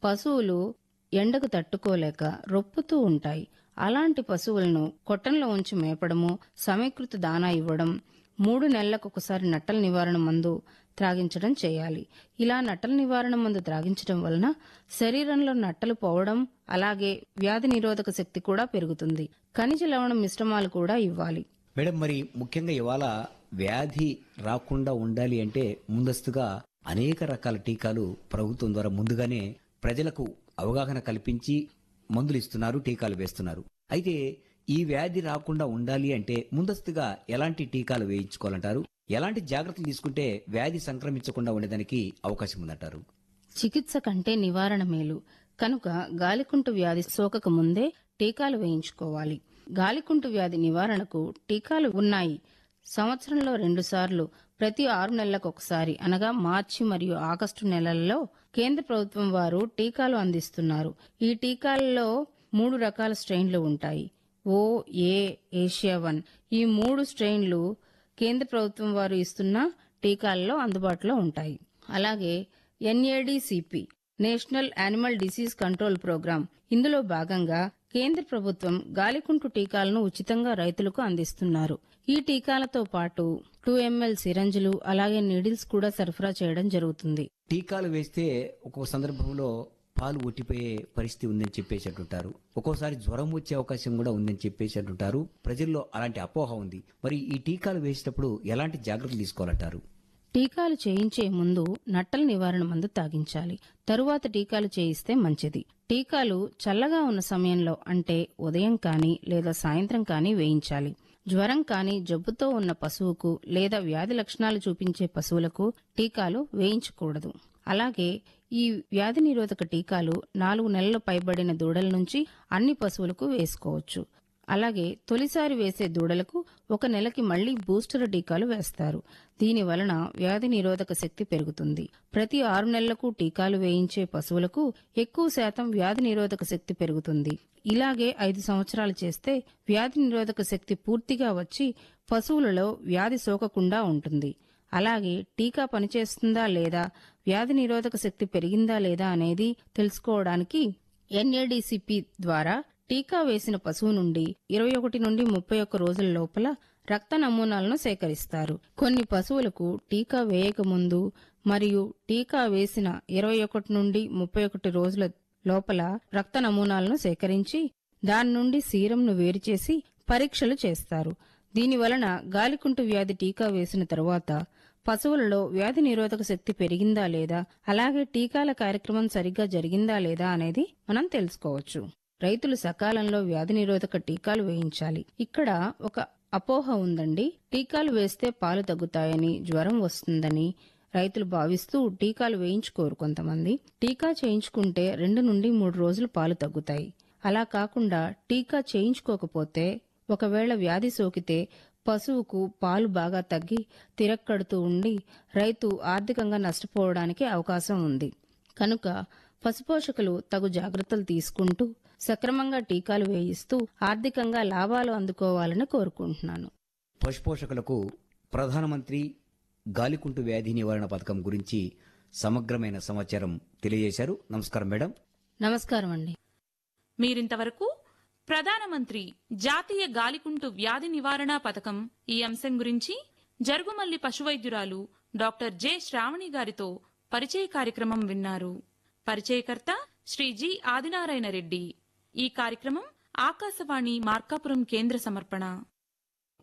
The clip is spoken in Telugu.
పశువులు ఎండకు తట్టుకోలేక రొప్పుతూ ఉంటాయి. అలాంటి పశువులను కొట్టంలో ఉంచి మేపడము, సమీకృత దానా ఇవ్వడం, 3 నెలలకొకసారి నట్టల నివారణ మందు త్రాగించడం చేయాలి. ఇలా నట్టల నివారణ మందు త్రాగించడం వలన శరీరంలో నట్టలు పోవడం, అలాగే వ్యాధి నిరోధక శక్తి కూడా పెరుగుతుంది. ఖనిజ లవణ మిశ్రమాలు కూడా ఇవ్వాలి. మేడం, మరి ముఖ్యంగా ఇవాళ వ్యాధి రాకుండా ఉండాలి అంటే ముందస్తుగా అనేక రకాల టీకాలు ప్రభుత్వం ద్వారా ముందుగానే ప్రజలకు అవగాహన కల్పించి మందులు ఇస్తున్నారు, టీకాలు వేస్తున్నారు. అయితే ఈ వ్యాధి రాకుండా ఉండాలి అంటే ముందస్తుగా ఎలాంటి టీకాలు వేయించుకోవాలంటారు? ఎలాంటి జాగ్రత్తలు తీసుకుంటే వ్యాధి సంక్రమించకుండా ఉండేదానికి అవకాశం ఉందంటారు? చికిత్స కంటే నివారణ మేలు కనుక గాలికుంటు వ్యాధి సోకక ముందే టీకాలు వేయించుకోవాలి. గాలికుంటు వ్యాధి నివారణకు టీకాలు ఉన్నాయి. సంవత్సరంలో 2 సార్లు ప్రతి 6 నెలలకొకసారి అనగా మార్చి మరియు ఆగస్టు నెలల్లో కేంద్ర ప్రభుత్వం వారు టీకాలు అందిస్తున్నారు. ఈ టీకాలలో 3 రకాల స్ట్రెయిన్లు ఉంటాయి. ఓ, ఏ, ఏషియా 1 ఈ 3 స్ట్రెయిన్లు కేంద్ర ప్రభుత్వం వారు ఇస్తున్న టీకాలలో అందుబాటులో ఉంటాయి. అలాగే NADCP national animal disease control programme, ఇందులో భాగంగా కేంద్ర ప్రభుత్వం గాలికుంటు టీకాలను ఉచితంగా రైతులకు అందిస్తున్నారు. ఈ టీకాలతో పాటు 2 ml సిరంజులు అలాగే నీడిల్స్ కూడా సరఫరా చేయడం జరుగుతుంది. టీకాలు వేస్తే ఒక్కొక్క సందర్భంలో పాలు ఒట్టిపోయే పరిస్థితి ఉందని చెప్పేసి అంటుంటారు. ఒక్కోసారి జ్వరం వచ్చే అవకాశం కూడా ఉందని చెప్పేసి అంటుంటారు. ప్రజల్లో అలాంటి అపోహ ఉంది. మరి ఈ టీకాలు వేసేటప్పుడు ఎలాంటి జాగ్రత్తలు తీసుకోవాలంటారు? టీకాలు చేయించే ముందు నట్టల నివారణ మందు తాగించాలి. తరువాత టీకాలు చేయిస్తే మంచిది. టీకాలు చల్లగా ఉన్న సమయంలో అంటే ఉదయం కానీ లేదా సాయంత్రం కానీ వేయించాలి. జ్వరం కానీ జబ్బుతో ఉన్న పశువుకు లేదా వ్యాధి లక్షణాలు చూపించే పశువులకు టీకాలు వేయించకూడదు. అలాగే ఈ వ్యాధి నిరోధక టీకాలు 4 నెలలు పైబడిన దూడల నుంచి అన్ని పశువులకు వేసుకోవచ్చు. అలాగే తొలిసారి వేసే దూడలకు 1 నెలకి మళ్లీ బూస్టర్ టీకాలు వేస్తారు. దీని వలన వ్యాధి నిరోధక శక్తి పెరుగుతుంది. ప్రతి 6 నెలలకు టీకాలు వేయించే పశువులకు ఎక్కువ శాతం వ్యాధి నిరోధక శక్తి పెరుగుతుంది. ఇలాగే 5 సంవత్సరాలు చేస్తే వ్యాధి నిరోధక శక్తి పూర్తిగా వచ్చి పశువులలో వ్యాధి సోకకుండా ఉంటుంది. అలాగే టీకా పనిచేస్తుందా లేదా, వ్యాధి నిరోధక శక్తి పెరిగిందా లేదా అనేది తెలుసుకోవడానికి NADCP ద్వారా టీకా వేసిన పశువు నుండి 21 నుండి 31 రోజుల లోపల రక్త నమూనాలను సేకరిస్తారు. కొన్ని పశువులకు టీకా వేయకముందు మరియు టీకా వేసిన 21 నుండి 31 రోజుల లోపల రక్త నమూనాలను సేకరించి దాని నుండి సీరంను వేరుచేసి పరీక్షలు చేస్తారు. దీనివలన గాలికుంటు వ్యాధి టీకా వేసిన తరువాత పశువులలో వ్యాధి నిరోధక శక్తి పెరిగిందా లేదా, అలాగే టీకాల కార్యక్రమం సరిగ్గా జరిగిందా లేదా అనేది మనం తెలుసుకోవచ్చు. రైతులు సకాలంలో వ్యాధి నిరోధక టీకాలు వేయించాలి. ఇక్కడ ఒక అపోహ ఉందండి. టీకాలు వేస్తే పాలు తగ్గుతాయని, జ్వరం వస్తుందని రైతులు భావిస్తూ టీకాలు వేయించుకోరు. కొంతమంది టీకా చేయించుకుంటే 2 నుండి 3 రోజులు పాలు తగ్గుతాయి. అలా కాకుండా టీకా చేయించుకోకపోతే ఒకవేళ వ్యాధి సోకితే పశువుకు పాలు బాగా తగ్గి తిరక్కడుతూ ఉండి రైతు ఆర్థికంగా నష్టపోవడానికి అవకాశం ఉంది. కనుక పశుపోషకులు తగు జాగ్రత్తలు తీసుకుంటూ సక్రమంగా టీకాలు వేయిస్తూ ఆర్థికంగా లాభాలు అందుకోవాలని కోరుకుంటున్నాను. పశుపోషకులకు ప్రధానమంత్రి గాలికుంటు వ్యాధి నివారణ పథకం గురించి సమగ్రమైన సమాచారం తెలియజేశారు. నమస్కారం మేడం. నమస్కారం అండి. మీరింతవరకు ప్రధానమంత్రి జాతీయ గాలికుంటు వ్యాధి నివారణ పథకం ఈ అంశం గురించి జరుగుమల్లి పశువైద్యురాలు డాక్టర్ జె శ్రావణి గారితో పరిచయ కార్యక్రమం విన్నారు. పరిచయకర్త శ్రీ జి ఆదినారాయణ రెడ్డి. ఈ కార్యక్రమం ఆకాశవాణి మార్కాపురం కేంద్ర సమర్పణ.